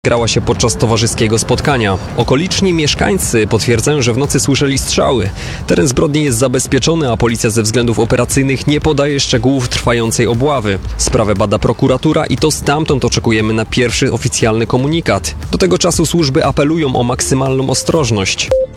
Grała się podczas towarzyskiego spotkania. Okoliczni mieszkańcy potwierdzają, że w nocy słyszeli strzały. Teren zbrodni jest zabezpieczony, a policja ze względów operacyjnych nie podaje szczegółów trwającej obławy. Sprawę bada prokuratura i to stamtąd oczekujemy na pierwszy oficjalny komunikat. Do tego czasu służby apelują o maksymalną ostrożność.